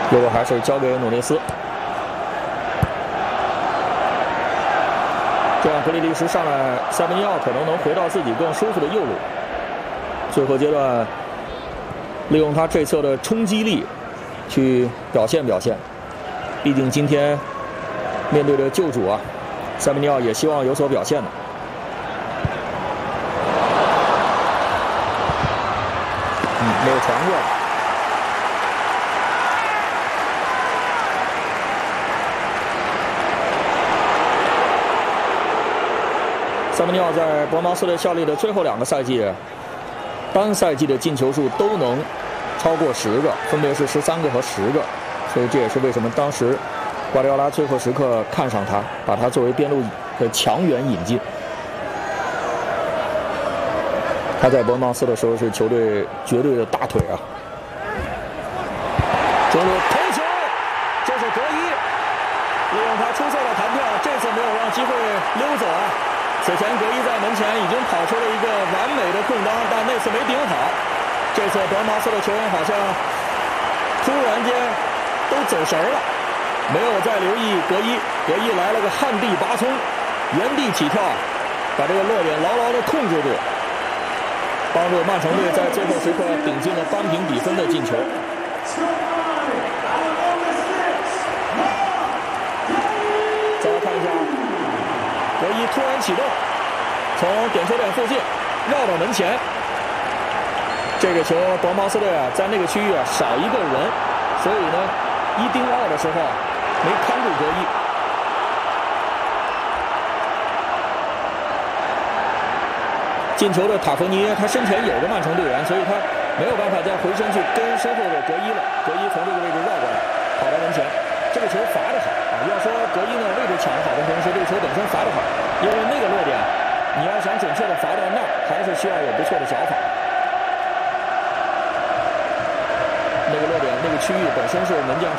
最后还是交给努内斯，这样格里利什上来，塞梅尼奥可能能回到自己更舒服的右路。最后阶段，利用他这侧的冲击力去表现表现。毕竟今天面对着旧主啊，塞梅尼奥也希望有所表现的。没有传过。塞梅尼奥在博茅斯队效力的最后2个赛季，单赛季的进球数都能超过10个，分别是13个和10个，所以这也是为什么当时瓜迪奥拉最后时刻看上他，把他作为边路的强援引进。他在博茅斯的时候是球队绝对的大腿啊！中路头球，这是格伊，利用他出色的弹跳，这次没有让机会溜走啊！此前格伊在门前已经跑出了一个完美的空当，但那次没顶好。这次博茅斯的球员好像突然间都走神了，没有再留意格伊，格伊来了个旱地拔葱，原地起跳，把这个落点牢牢地控制住。帮助曼城队在最后时刻顶进了扳平比分的进球。再来看一下，格伊突然启动，从点球点附近绕到门前。这个球，博茅斯队啊，在那个区域啊少一个人，所以呢，1盯2的时候啊，没看住格伊。进球的塔弗尼，他身前有个曼城队员，所以他没有办法再回身去跟身后的格伊了。格伊从这个位置绕过来，跑到门前。这个球罚得好啊！要说格伊呢位置抢得好的同时，这个球本身罚得好，因为那个落点，你要想准确的罚到那儿，还是需要有不错的脚法。那个落点，那个区域本身是门将